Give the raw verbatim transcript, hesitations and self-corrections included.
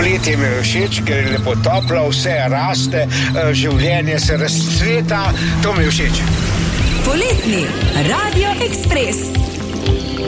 Poletje mi je všeč, ker je lepo toplo, vse raste, življenje se razcveta, to mi je všeč. Poletni Radio Ekspres.